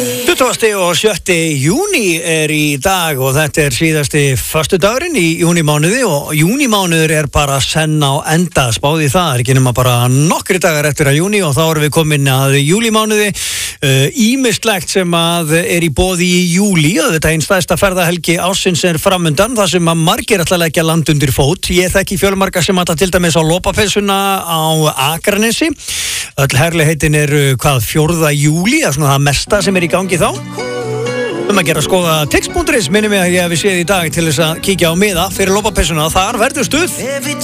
27. júní í dag og þetta síðasti föstudagurinn í júnímánuði og júnímánuður bara senn á enda, spáði það ekki nema bara nokkri dagar eftir að júní og þá erum við komin að júlímánuði. Ýmislegt sem að í boði í júlí og þetta einn stærsta ferðahelgi ársins framundan, það sem að margir ætla að leggja land undir fót. Ég þekki fjölmarga sem ætla til dæmis á lopapeyssuna á Akranesi. Öll herligheitin hvað 4. júlí, svona það mesta sem í gangi þá. Að gera skoða tix.is, minnum mig að ég hef séð í dag til þess að kíkja á miða fyrir lopapeyssuna, þar verður stuð.